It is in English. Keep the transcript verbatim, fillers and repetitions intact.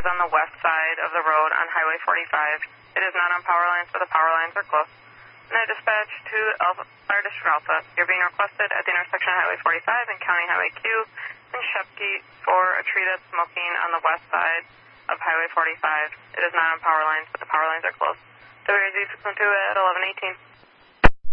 is on the west side of the road on Highway forty-five. It is not on power lines, but the power lines are close. Night dispatch to Alpha, Fire District Alpha. You're being requested at the intersection of Highway forty-five and County Highway Q in Shepke for a tree that's smoking on the west side of Highway forty-five. It is not on power lines, but the power lines are close. W R Z six one two at eleven eighteen.